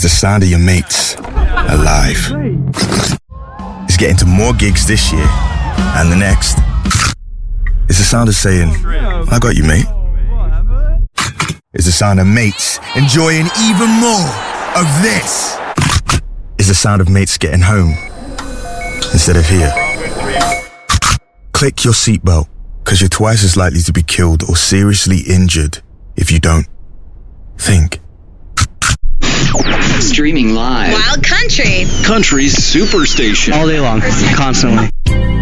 is the sound of your mates alive. It's getting to more gigs this year and the next. It's the sound of saying, I got you, mate. It's the sound of mates enjoying even more of this. It's the sound of mates getting home instead of here. Click your seatbelt, because you're twice as likely to be killed or seriously injured if you don't. Think. Streaming live. Wild Country. Country's superstation. All day long, constantly.